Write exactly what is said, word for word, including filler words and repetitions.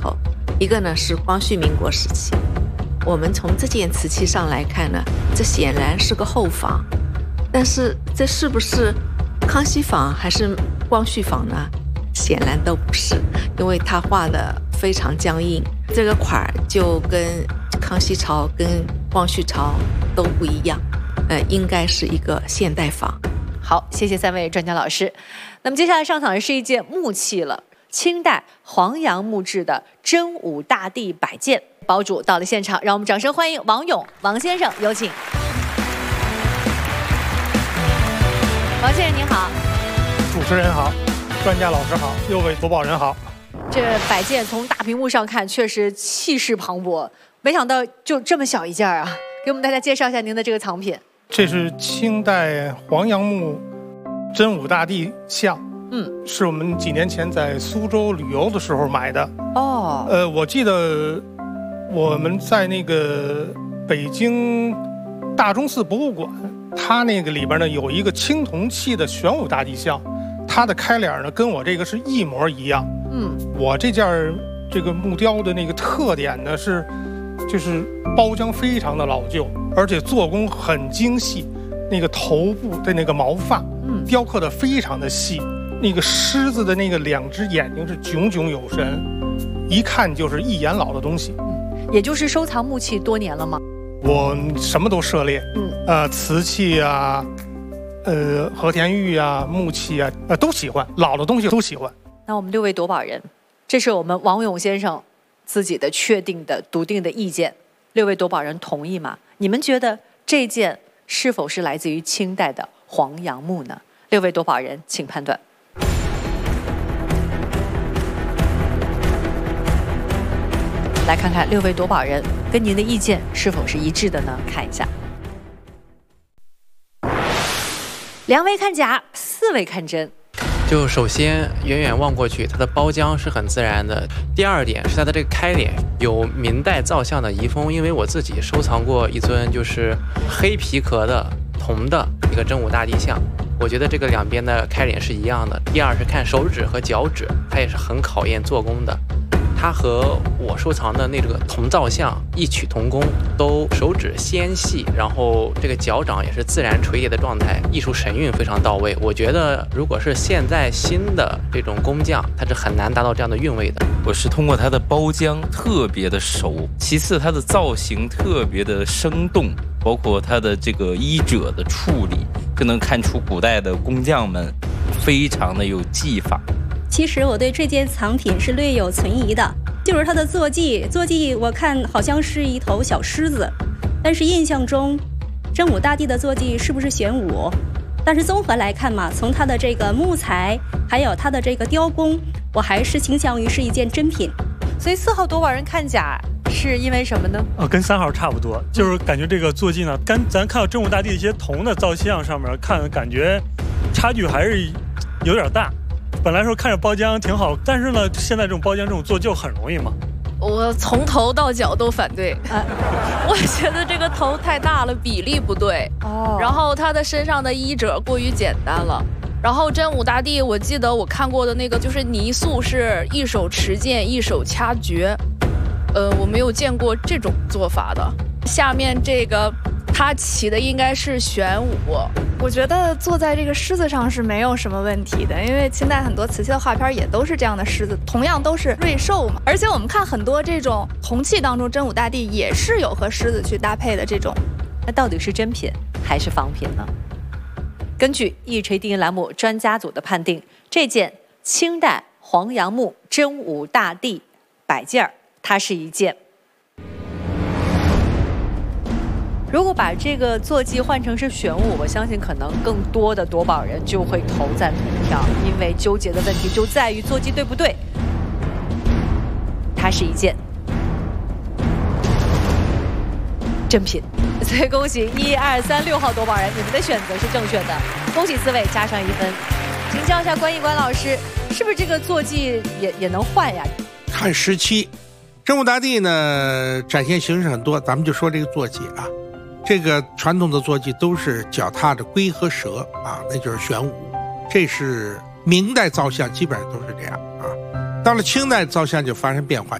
候，一个呢是光绪民国时期。我们从这件瓷器上来看呢，这显然是个后仿，但是这是不是康熙仿还是光绪仿呢？显然都不是，因为它画的非常僵硬，这个款就跟康熙朝跟光绪朝都不一样，呃，应该是一个现代仿。 好，谢谢三位专家老师。那么接下来上场的是一件木器了，清代黄杨木制的真武大帝摆件。堡主到了现场，让我们掌声欢迎王勇王先生，有请。王先生您好。 主持人好，专家老师好，六位夺宝人好。 这摆件从大屏幕上看确实气势磅礴，没想到就这么小一件啊！给我们大家介绍一下您的这个藏品。 这是清代黄杨木真武大帝像，嗯，是我们几年前在苏州旅游的时候买的。哦，呃，我记得我们在那个北京大钟寺博物馆，它那个里边呢有一个青铜器的玄武大帝像，它的开脸呢跟我这个是一模一样。嗯，我这件这个木雕的那个特点呢是，就是包浆非常的老旧，而且做工很精细，那个头部的那个毛发，嗯，雕刻的非常的细，那个狮子的那个两只眼睛是炯炯有神，一看就是一眼老的东西。 嗯，也就是收藏木器多年了吗？ 我什么都涉猎，嗯，呃，瓷器啊，呃，和田玉啊，木器啊，呃，都喜欢，老的东西都喜欢。 那我们六位夺宝人，这是我们王勇先生自己的确定的笃定的意见，六位夺宝人同意吗？你们觉得这件是否是来自于清代的黄杨木呢？六位夺宝人请判断。来看看六位夺宝人跟您的意见是否是一致的呢？看一下，两位看假，四位看真。 就首先远远望过去，它的包浆是很自然的。第二点是它的这个开脸有明代造像的遗风，因为我自己收藏过一尊就是黑皮壳的铜的一个真武大帝像，我觉得这个两边的开脸是一样的。第二是看手指和脚趾，它也是很考验做工的。它和我收藏的那个铜造像异曲同工，都手指纤细，然后这个脚掌也是自然垂叠的状态，艺术神韵非常到位。我觉得如果是现在新的这种工匠，它是很难达到这样的韵味的。 我是通过它的包浆特别的熟，其次它的造型特别的生动，包括它的这个衣褶的处理，就能看出古代的工匠们非常的有技法。 其实我对这件藏品是略有存疑的，就是它的坐骑，坐骑我看好像是一头小狮子，但是印象中真武大帝的坐骑是不是玄武？但是综合来看嘛，从它的这个木材还有它的这个雕工，我还是倾向于是一件真品。 所以四号夺宝人看假是因为什么呢？ 呃，跟三号差不多，就是感觉这个坐骑呢，跟咱看到真武大帝一些铜的造像上面看，感觉差距还是有点大。本来说看着包浆挺好，但是呢，现在这种包浆这种做旧很容易嘛。 我从头到脚都反对，啊、我觉得这个头太大了，比例不对。哦。然后他的身上的衣褶过于简单了。然后真武大帝，我记得我看过的那个就是泥塑是一手持剑，一手掐诀，呃，我没有见过这种做法的。下面这个他骑的应该是玄武。 我觉得坐在这个狮子上是没有什么问题的，因为清代很多瓷器的画片也都是这样的狮子，同样都是瑞兽嘛。而且我们看很多这种铜器当中，真武大帝也是有和狮子去搭配的这种。 那到底是真品还是仿品呢？根据一锤定音栏目专家组的判定，这件清代黄杨木真武大帝摆件，它是一件。如果把这个坐骑换成是玄武，我相信可能更多的夺宝人就会投赞同票，因为纠结的问题就在于坐骑对不对。它是一件真品，所以恭喜一二三六号夺宝人，你们的选择是正确的，恭喜四位加上一分。请教一下关一关老师，是不是这个坐骑也也能换呀？ 看时期，真武大帝呢展现形式很多，咱们就说这个坐骑啊。这个传统的坐骑都是脚踏着龟和蛇啊，那就是玄武。这是明代造像基本上都是这样啊。到了清代造像就发生变化，